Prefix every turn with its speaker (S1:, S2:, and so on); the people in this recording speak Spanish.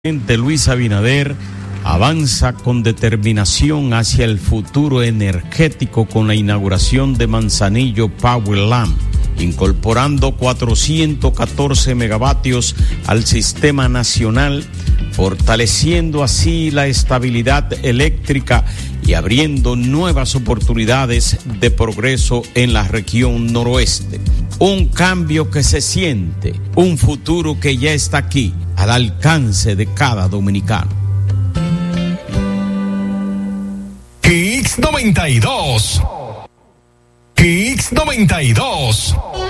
S1: presidente Luis Abinader avanza con determinación hacia el futuro energético con la inauguración de Manzanillo Power Lamp, incorporando 414 megavatios al sistema nacional, fortaleciendo así la estabilidad eléctrica y abriendo nuevas oportunidades de progreso en la región noroeste. Un cambio que se siente, un futuro que ya está aquí, al alcance de cada dominicano.
S2: Hits 92. Hits 92.